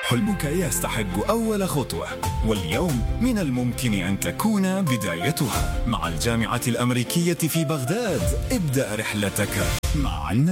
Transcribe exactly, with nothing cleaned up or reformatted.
حلمك يستحق أول خطوة، واليوم من الممكن أن تكون بدايتها. مع الجامعة الأمريكية في بغداد ابدأ رحلتك مع النجاح.